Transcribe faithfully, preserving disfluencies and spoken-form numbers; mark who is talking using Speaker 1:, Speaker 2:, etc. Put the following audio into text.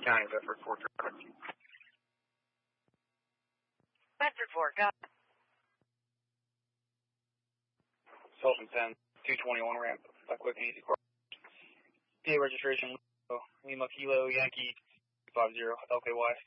Speaker 1: County, Bedford four traffic.
Speaker 2: Bedford four, got it.
Speaker 3: Sultan ten, two twenty-one ramp, a quick and easy course. P A registration, Lima Kilo Yankee five zero L K Y.